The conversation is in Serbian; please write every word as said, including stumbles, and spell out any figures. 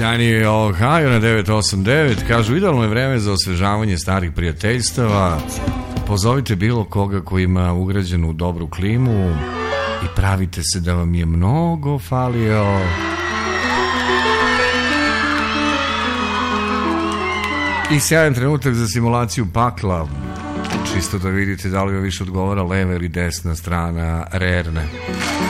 Danny Ohio na devet osam devet. Kažu, idealno je vreme za osvežavanje starih prijateljstava. Pozovite bilo koga ko ima ugrađenu dobru klimu i pravite se da vam je mnogo falio. I sjajan trenutak za simulaciju pakla. Čisto da vidite da li vam više odgovara leva ili desna strana rerne.